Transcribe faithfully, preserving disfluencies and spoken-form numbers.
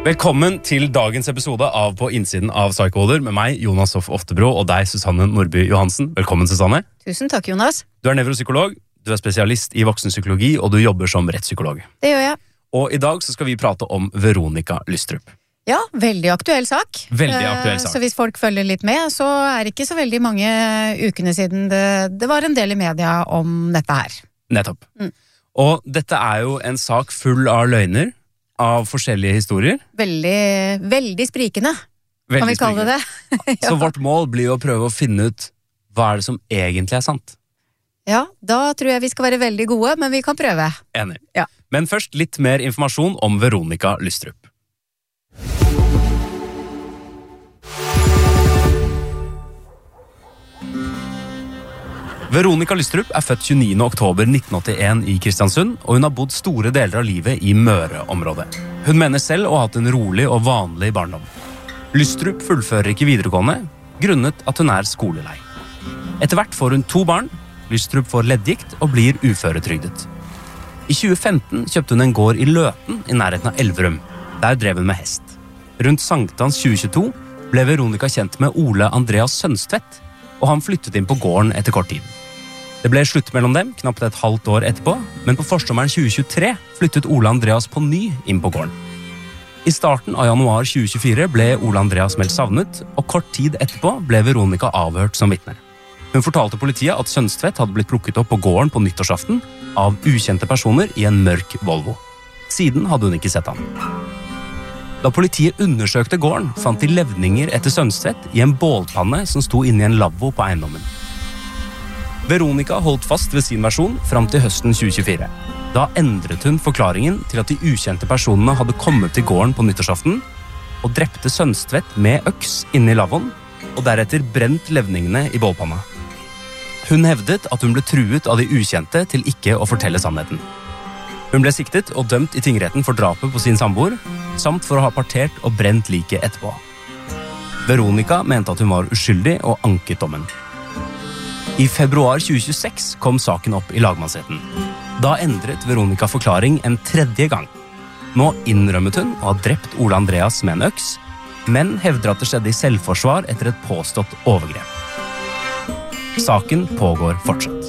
Velkommen til dagens episode av På innsiden av Psykohoder med meg, Jonas Hoff Oftebro, og deg, Susanne Nordby Johansen. Velkommen, Susanne. Tusen takk, Jonas. Du er nevropsykolog, du er spesialist i voksenpsykologi, og du jobber som rettspsykolog. Det gjør jeg. Og i dag så skal vi prate om Veronica Lystrup. Ja, veldig aktuell sak. Veldig aktuell sak. Så hvis folk følger litt med, så er det ikke så veldig mange ukene siden det, det var en del i media om dette her. Nettopp. Mm. Og dette er jo en sak full av løgner, av forskjellige historier. Veldig, veldig sprikende, Veldig kan vi kalle det. ja. Så vårt mål blir å prøve å finne ut hva er det som egentlig er sant. Ja, da tror jeg vi skal være veldig gode, men vi kan prøve. Enig. Ja. Men først litt mer informasjon om Veronica Lystrup. Veronica Lystrup er født tjueniende oktober nitten åttien i Kristiansund, og hun har bodd store deler av livet i Møre-området. Hun mener selv å ha hatt en rolig og vanlig barndom. Lystrup fullfører ikke videregående, grunnet at hun er skolelei. Etter hvert får hun to barn, Lystrup får leddgikt og blir uføretrygdet. I tjue femten kjøpte hun en gård i Løten i nærheten av Elverum. Der drev hun med hest. Rundt Sankthans tjue tjueto ble Veronica kjent med Ole Andreas Sønstvedt, og han flyttet inn på gården etter kort tid. Det ble slutt mellom dem knapt et halvt år etterpå, men på forsommeren tjue tjuetre flyttet Ole Andreas på ny inn på gården. I starten av januar tjue tjuefire ble Ole Andreas meldt savnet, og kort tid etterpå ble Veronica avhørt som vitne. Hun fortalte politiet at Sønstvedt hadde blitt plukket opp på gården på nyttårsaften av ukjente personer i en mørk Volvo. Siden hadde hun ikke sett han. Da politiet undersøkte gården, fant de levninger etter Sønstvedt i en bålpanne som sto inne i en lavvo på eiendommen. Veronica holdt fast ved sin versjon fram til høsten tjue tjuefire. Da endret hun forklaringen til at de ukjente personene hadde kommet til gården på nyttårsaften og drepte Sønstvedt med øks inne i lavvoen, og deretter brent levningene i bålpanna. Hun hevdet at hun ble truet av de ukjente til ikke å fortelle sannheten. Hun ble siktet og dømt i tingretten for drapet på sin samboer, samt for å ha partert og brent liket etterpå. Veronica mente at hun var uskyldig og anket dommen. I februar tjue tjueseks kom saken opp i lagmannsretten. Da endret Veronica forklaring en tredje gang. Nå innrømmet hun å ha drept Ole Andreas med en øks, men hevder at det skjedde i selvforsvar etter et påstått overgrep. Saken pågår fortsatt.